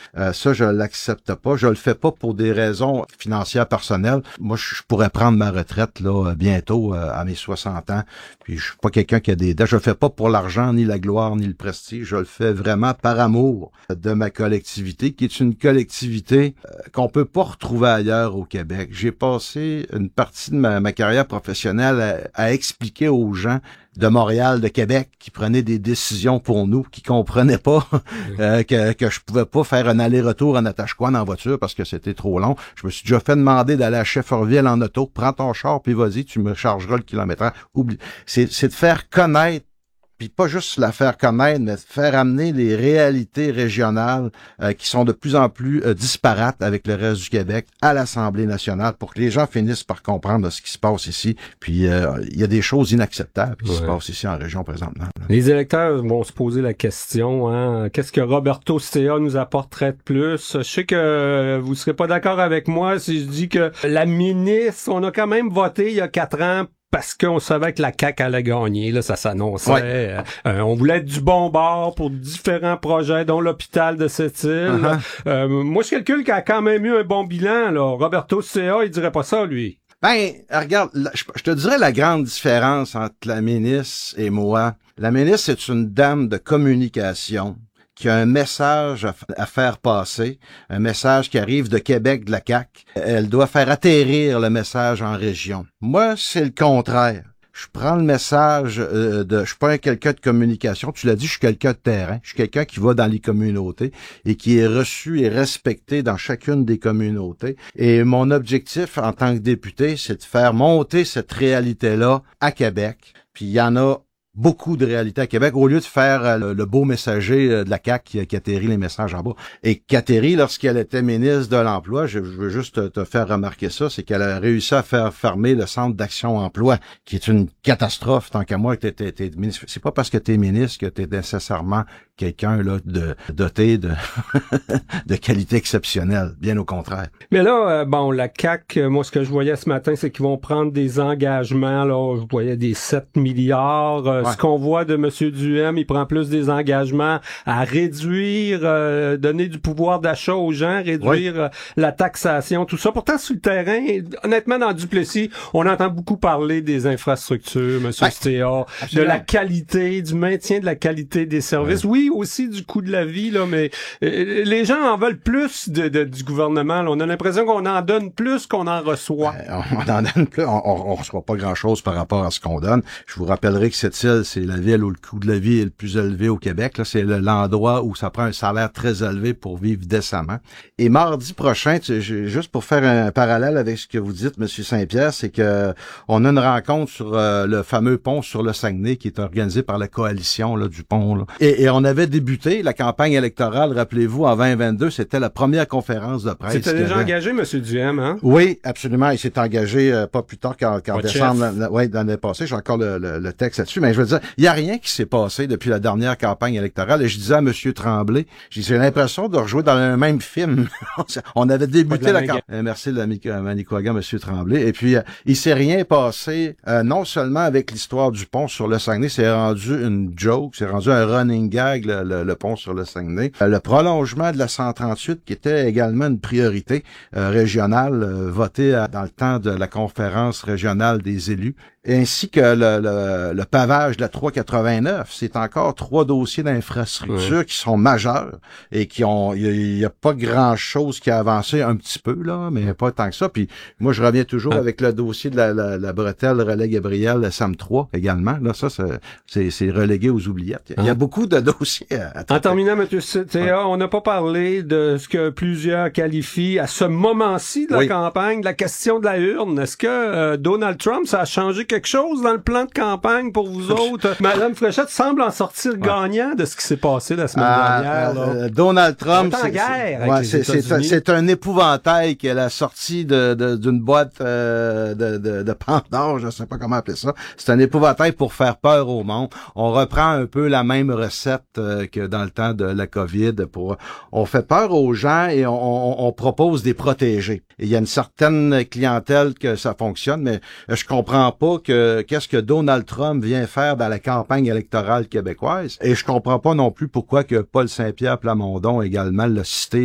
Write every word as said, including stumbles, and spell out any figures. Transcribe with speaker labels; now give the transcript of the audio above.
Speaker 1: Euh, ça, je l'accepte pas. Je le fais pas pour des raisons financières personnelles. Moi, je pourrais prendre ma retraite là bientôt euh, à mes soixante ans. Puis je suis pas quelqu'un qui a des dettes. Je le fais pas pour l'argent, ni la gloire, ni le prestige. Je le fais vraiment par amour de ma collectivité, qui est une collectivité euh, qu'on peut pas retrouver ailleurs au Québec. J'ai passé une partie de ma, ma carrière professionnelle à, à expliquer aux gens de Montréal, de Québec, qui prenaient des décisions pour nous, qui comprenaient pas euh, que, que je pouvais pas faire un aller-retour en Natashquan en voiture parce que c'était trop long. Je me suis déjà fait demander d'aller à Shefferville en auto. Prends ton char, puis vas-y, tu me chargeras le kilomètre. Oublie. C'est, c'est de faire connaître, puis pas juste la faire connaître, mais de faire amener les réalités régionales euh, qui sont de plus en plus euh, disparates avec le reste du Québec à l'Assemblée nationale pour que les gens finissent par comprendre ce qui se passe ici. Puis euh, il y a des choses inacceptables qui ouais. se passent ici en région présentement.
Speaker 2: Les électeurs vont se poser la question, hein, qu'est-ce que Roberto C A nous apporterait de plus? Je sais que vous serez pas d'accord avec moi si je dis que la ministre, on a quand même voté il y a quatre ans parce qu'on savait que la C A Q allait gagner, là, ça s'annonçait. Ouais. Euh, on voulait être du bon bord pour différents projets, dont l'hôpital de cette île. Uh-huh. Euh, moi, je calcule qu'il a quand même eu un bon bilan, là. Roberto C A, il dirait pas ça, lui.
Speaker 1: Ben, regarde, je, je te dirais la grande différence entre la ministre et moi. La ministre, c'est une dame de communication qui a un message à, à faire passer, un message qui arrive de Québec, de la C A Q. Elle doit faire atterrir le message en région. Moi, c'est le contraire. Je prends le message euh, de... Je suis pas un quelqu'un de communication. Tu l'as dit, je suis quelqu'un de terrain. Je suis quelqu'un qui va dans les communautés et qui est reçu et respecté dans chacune des communautés. Et mon objectif en tant que député, c'est de faire monter cette réalité-là à Québec. Puis il y en a beaucoup de réalités à Québec, au lieu de faire euh, le, le beau messager euh, de la C A Q qui, qui atterrit les messages en bas. Et Catherine, lorsqu'elle était ministre de l'Emploi, je, je veux juste te, te faire remarquer ça, c'est qu'elle a réussi à faire fermer le Centre d'action emploi, qui est une catastrophe, tant qu'à moi, que t'es, t'es ministre. C'est pas parce que t'es ministre que t'es nécessairement quelqu'un là de doté de de qualité exceptionnelle, bien au contraire.
Speaker 2: Mais là, euh, bon, la C A Q, moi, ce que je voyais ce matin, c'est qu'ils vont prendre des engagements, là, je voyais des sept milliards, euh, ce qu'on voit de M. Duhem, il prend plus des engagements à réduire, euh, donner du pouvoir d'achat aux gens, réduire oui. euh, la taxation, tout ça. Pourtant, sur le terrain, honnêtement, dans Duplessis, on entend beaucoup parler des infrastructures, M. Ouais. C A, de la qualité, du maintien de la qualité des services. Ouais. Oui, aussi du coût de la vie, là, mais euh, les gens en veulent plus de, de, du gouvernement. Là. On a l'impression qu'on en donne plus qu'on en reçoit.
Speaker 1: Euh, on en donne plus. On, on, on reçoit pas grand-chose par rapport à ce qu'on donne. Je vous rappellerai que cette île, c'est la ville où le coût de la vie est le plus élevé au Québec. Là, c'est le, l'endroit où ça prend un salaire très élevé pour vivre décemment. Et mardi prochain, tu, juste pour faire un parallèle avec ce que vous dites, M. Saint-Pierre, c'est que on a une rencontre sur euh, le fameux pont sur le Saguenay qui est organisé par la coalition là, du pont. Là. Et, et on avait débuté la campagne électorale, rappelez-vous, en vingt vingt-deux, c'était la première conférence de presse.
Speaker 2: C'était déjà
Speaker 1: avait...
Speaker 2: engagé, M. Duhem, hein?
Speaker 1: Oui, absolument. Il s'est engagé euh, pas plus tard qu'en, qu'en décembre la, ouais, l'année passée. J'ai encore le, le, le texte là-dessus. Mais je veux dire, il n'y a rien qui s'est passé depuis la dernière campagne électorale. Et je disais à M. Tremblay, j'ai l'impression de rejouer dans le même film. On avait débuté la campagne. Euh, merci de la Manicouagan, M. Tremblay. Et puis, euh, il s'est rien passé, euh, non seulement avec l'histoire du pont sur le Saguenay, c'est rendu une joke, c'est rendu un running gag, le, le, le pont sur le Saguenay. Euh, le prolongement de la cent trente-huit, qui était également une priorité euh, régionale, euh, votée à, dans le temps de la conférence régionale des élus, ainsi que le, le, le pavage de la trois quatre-vingt-neuf. C'est encore trois dossiers d'infrastructure oui. qui sont majeurs et qui ont, il y, y a pas grand chose qui a avancé un petit peu, là, mais pas tant que ça. Puis moi, je reviens toujours ah. avec le dossier de la, la, la bretelle relais Gabriel, la S A M trois également. Là, ça, c'est, c'est relégué aux oubliettes. Il y a ah. beaucoup de dossiers à, à
Speaker 2: En terminant, M. C T A, ouais. on n'a pas parlé de ce que plusieurs qualifient à ce moment-ci de la oui. campagne, de la question de la urne. Est-ce que euh, Donald Trump, ça a changé quelque chose dans le plan de campagne pour vous autres? Madame Fréchette semble en sortir ouais. gagnant de ce qui s'est passé la semaine euh, dernière. Là.
Speaker 1: Euh, Donald Trump,
Speaker 2: c'est,
Speaker 1: c'est, ouais, c'est, c'est, un, c'est un épouvantail qu'elle a sorti de, de, d'une boîte euh, de, de, de Pandore, je ne sais pas comment appeler ça. C'est un épouvantail pour faire peur au monde. On reprend un peu la même recette euh, que dans le temps de la COVID. Pour, on fait peur aux gens et on, on, on propose des protégés. Et il y a une certaine clientèle que ça fonctionne, mais je comprends pas que qu'est-ce que Donald Trump vient faire dans la campagne électorale québécoise. Et je comprends pas non plus pourquoi que Paul Saint-Pierre Plamondon également l'a cité